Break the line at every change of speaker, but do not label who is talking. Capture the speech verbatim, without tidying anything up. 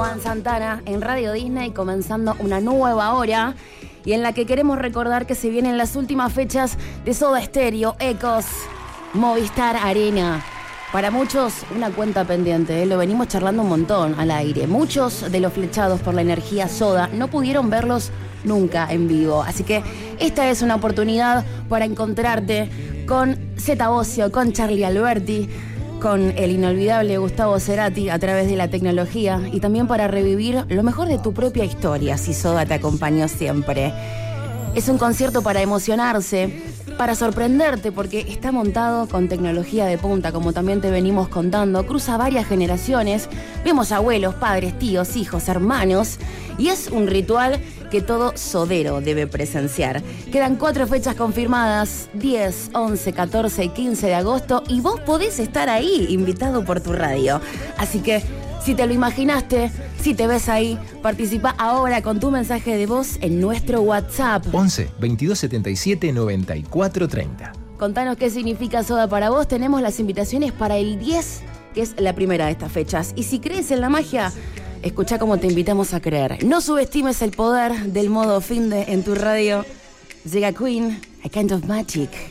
Juan Santana en Radio Disney, comenzando una nueva hora y en la que queremos recordar que se vienen las últimas fechas de Soda Stereo, Ecos, Movistar Arena. Para muchos, una cuenta pendiente, ¿eh? Lo venimos charlando un montón al aire. Muchos de los flechados por la energía Soda no pudieron verlos nunca en vivo. Así que esta es una oportunidad para encontrarte con Zeta Bosio, con Charlie Alberti, con el inolvidable Gustavo Cerati a través de la tecnología y también para revivir lo mejor de tu propia historia, si Soda te acompañó siempre. Es un concierto para emocionarse, para sorprenderte, porque está montado con tecnología de punta, como también te venimos contando. Cruza varias generaciones, vemos abuelos, padres, tíos, hijos, hermanos, y es un ritual que todo sodero debe presenciar. Quedan cuatro fechas confirmadas, diez, once, catorce y quince de agosto, y vos podés estar ahí, invitado por tu radio. Así que, si te lo imaginaste, si te ves ahí, participa ahora con tu mensaje de voz en nuestro WhatsApp.
once, veintidós setenta y siete, noventa y cuatro treinta.
Contanos qué significa Soda para vos. Tenemos las invitaciones para el diez, que es la primera de estas fechas. Y si crees en la magia, escuchá cómo te invitamos a creer. No subestimes el poder del modo finde en tu radio. Llega Queen, A Kind of Magic.